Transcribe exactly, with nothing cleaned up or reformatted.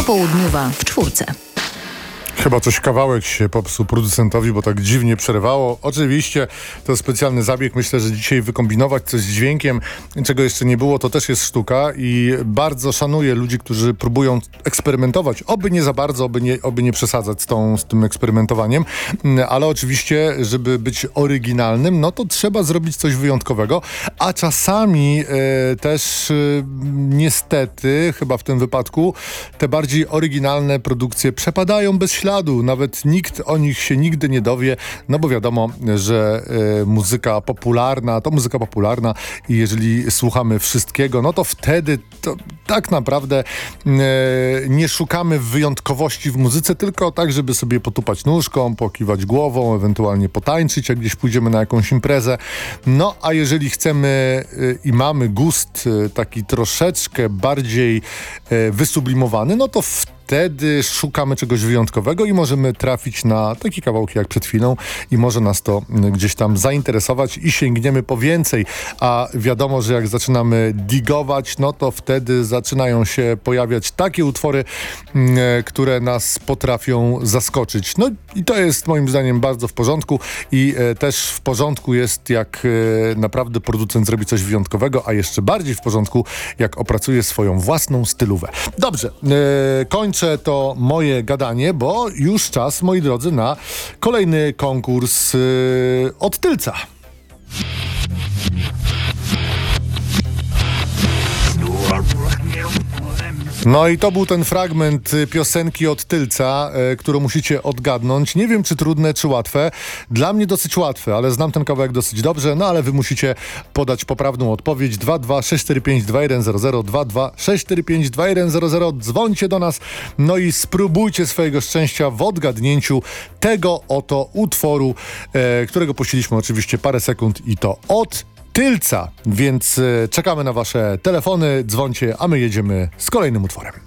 Popołudniowa w czwórce. Chyba coś kawałek się popsuł producentowi, bo tak dziwnie przerwało. Oczywiście to specjalny zabieg. Myślę, że dzisiaj wykombinować coś z dźwiękiem, czego jeszcze nie było, to też jest sztuka i bardzo szanuję ludzi, którzy próbują eksperymentować. Oby nie za bardzo, oby nie, oby nie przesadzać z, tą, z tym eksperymentowaniem, ale oczywiście, żeby być oryginalnym, no to trzeba zrobić coś wyjątkowego, a czasami e, też e, niestety, chyba w tym wypadku, te bardziej oryginalne produkcje przepadają bez śladu. Nawet nikt o nich się nigdy nie dowie, no bo wiadomo, że e, muzyka popularna to muzyka popularna i jeżeli słuchamy wszystkiego, no to wtedy to tak naprawdę e, nie szukamy wyjątkowości w muzyce, tylko tak, żeby sobie potupać nóżką, pokiwać głową, ewentualnie potańczyć, jak gdzieś pójdziemy na jakąś imprezę. No a jeżeli chcemy e, i mamy gust e, taki troszeczkę bardziej e, wysublimowany, no to w Wtedy szukamy czegoś wyjątkowego i możemy trafić na takie kawałki jak przed chwilą i może nas to gdzieś tam zainteresować i sięgniemy po więcej. A wiadomo, że jak zaczynamy digować, no to wtedy zaczynają się pojawiać takie utwory, które nas potrafią zaskoczyć. No i to jest moim zdaniem bardzo w porządku i e, też w porządku jest, jak e, naprawdę producent zrobi coś wyjątkowego, a jeszcze bardziej w porządku, jak opracuje swoją własną stylówę. Dobrze, e, kończę to moje gadanie, bo już czas, moi drodzy, na kolejny konkurs yy, od Tylca. No i to był ten fragment piosenki od Tylca, e, którą musicie odgadnąć. Nie wiem, czy trudne, czy łatwe. Dla mnie dosyć łatwe, ale znam ten kawałek dosyć dobrze, no ale wy musicie podać poprawną odpowiedź. dwa dwa sześć cztery pięć dwa jeden zero zero, dwa dwa sześć cztery pięć dwa jeden zero zero. Dzwońcie do nas, no i spróbujcie swojego szczęścia w odgadnięciu tego oto utworu, e, którego puściliśmy oczywiście parę sekund i to od Tylca, więc e, czekamy na wasze telefony, dzwońcie, a my jedziemy z kolejnym utworem.